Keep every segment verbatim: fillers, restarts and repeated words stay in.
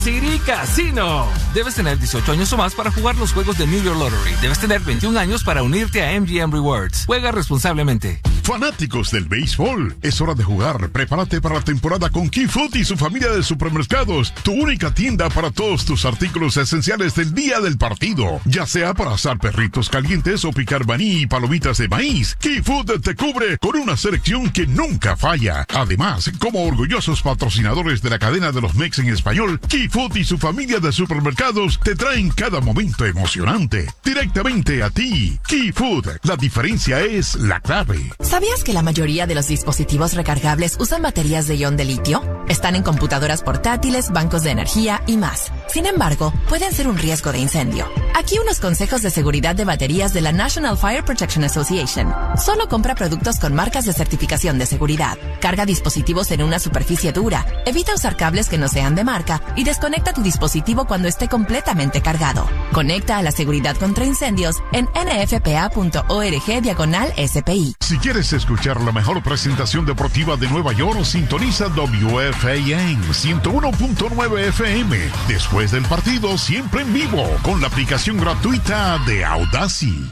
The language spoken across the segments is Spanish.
City Casino. Debes tener dieciocho años o más para jugar los juegos de New York Lottery. Debes tener veintiún años para unirte a M G M Rewards. Juega responsablemente. Fanáticos del béisbol, es hora de jugar. Prepárate para la temporada con Key Food y su familia de supermercados. Tu única tienda para todos tus artículos esenciales del día del partido. Ya sea para asar perritos calientes o picar maní y palomitas de maíz, Key Food te cubre con una selección que nunca falla. Además, como orgullosos patrocinadores de la cadena de los Mex en español, Key Food y su familia de supermercados te traen cada momento emocionante. Directamente a ti. Key Food, la diferencia es la clave. ¿Sabías que la mayoría de los dispositivos recargables usan baterías de ion de litio? Están en computadoras portátiles, bancos de energía y más. Sin embargo, pueden ser un riesgo de incendio. Aquí unos consejos de seguridad de baterías de la National Fire Protection Association. Solo compra productos con marcas de certificación de seguridad. Carga dispositivos en una superficie dura. Evita usar cables que no sean de marca y desconecta tu dispositivo cuando esté completamente cargado. Conecta a la seguridad contra incendios en n f p a punto org diagonal S P I. Si quieres escuchar la mejor presentación deportiva de Nueva York, sintoniza W F A N ciento uno punto nueve F M. Después del partido, siempre en vivo, con la aplicación gratuita de Audacy.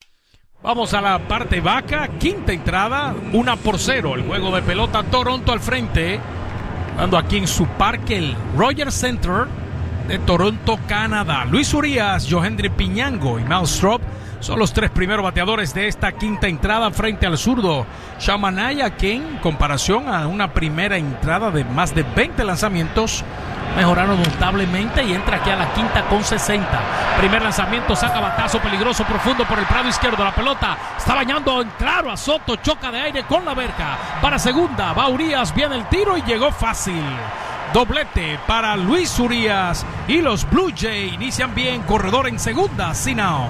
Vamos a la parte baja, quinta entrada, una por cero. El juego de pelota, Toronto al frente, dando aquí en su parque, el Rogers Center de Toronto, Canadá. Luis Urias, Johendry Piñango y Mal Strop son los tres primeros bateadores de esta quinta entrada frente al zurdo Sean Manaea, que en comparación a una primera entrada de más de veinte lanzamientos, mejoraron notablemente y entra aquí a la quinta con sesenta. Primer lanzamiento, saca batazo peligroso profundo por el prado izquierdo. La pelota está bañando en claro a Soto, choca de aire con la verja. Para segunda, va Urias, viene el tiro y llegó fácil. Doblete para Luis Urias y los Blue Jays inician bien, corredor en segunda, sin out.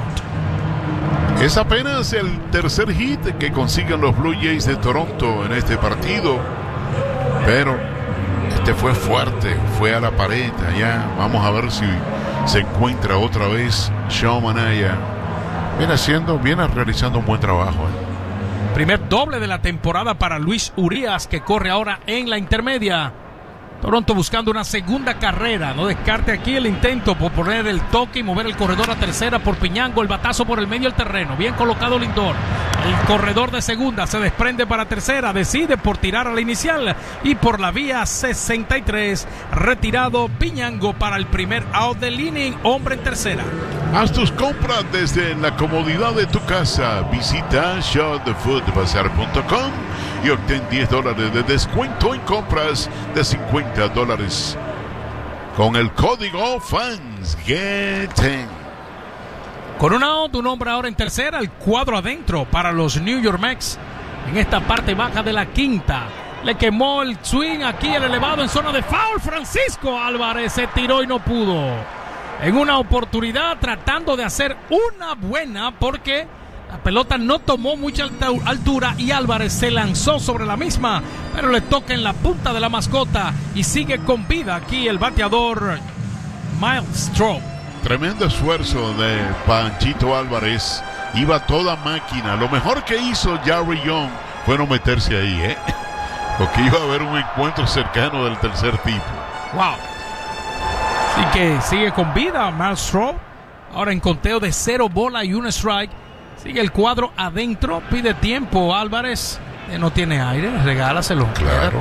Es apenas el tercer hit que consiguen los Blue Jays de Toronto en este partido, pero este fue fuerte, fue a la pared allá. Vamos a ver si se encuentra otra vez Sean Manaea. Viene haciendo, viene realizando un buen trabajo. ¿eh? Primer doble de la temporada para Luis Urias, que corre ahora en la intermedia. Toronto buscando una segunda carrera. No descarte aquí el intento por poner el toque y mover el corredor a tercera por Piñango. El batazo por el medio del terreno. Bien colocado Lindor. El corredor de segunda se desprende para tercera. Decide por tirar a la inicial. Y por la vía sesenta y tres, retirado Piñango para el primer out del inning. Hombre en tercera. Haz tus compras desde la comodidad de tu casa. Visita shop the food bazaar punto com y obtén diez dólares de descuento en compras de cincuenta dólares con el código Fans Get ten. Con un out, un hombre ahora en tercera, el cuadro adentro para los New York Mets en esta parte baja de la quinta. Le quemó el swing aquí, el elevado en zona de foul. Francisco Álvarez se tiró y no pudo. En una oportunidad tratando de hacer una buena, porque la pelota no tomó mucha altura y Álvarez se lanzó sobre la misma, pero le toca en la punta de la mascota y sigue con vida aquí el bateador Miles Strop. Tremendo esfuerzo de Panchito Álvarez, iba toda máquina. Lo mejor que hizo Jerry Young fue no meterse ahí, ¿eh? porque iba a haber un encuentro cercano del tercer tipo. Wow. Así que sigue con vida Miles Strop, ahora en conteo de cero bola y un strike. Sigue el cuadro adentro, pide tiempo Álvarez, eh, no tiene aire, regálaselo. Claro.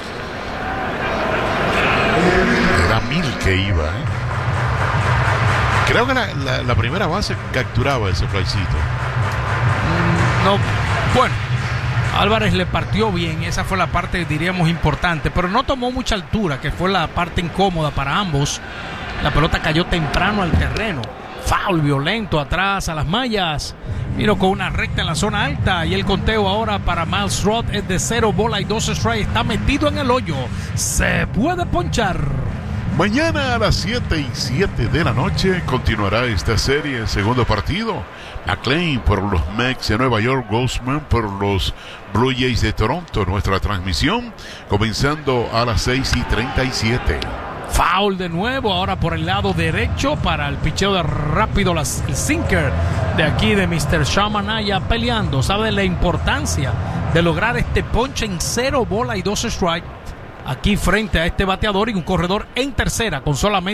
Era mil que iba, ¿eh? Creo que la, la, la primera base capturaba ese flycito. Mm, no, bueno, Álvarez le partió bien, esa fue la parte, diríamos, importante, pero no tomó mucha altura, que fue la parte incómoda para ambos. La pelota cayó temprano al terreno. Foul violento atrás a las mallas. Vino con una recta en la zona alta y el conteo ahora para Miles Strop es de cero bola y dos strikes. Está metido en el hoyo. Se puede ponchar. Mañana a las siete y siete de la noche continuará esta serie, el segundo partido. McLean por los Mets de Nueva York, Grossman por los Blue Jays de Toronto. Nuestra transmisión comenzando a las seis y treinta y siete. Foul de nuevo, ahora por el lado derecho para el picheo de rápido, las, el sinker de aquí de mister Sean Manaea peleando. Sabe la importancia de lograr este ponche en cero bola y dos strike. aquí frente a este bateador y un corredor en tercera con solamente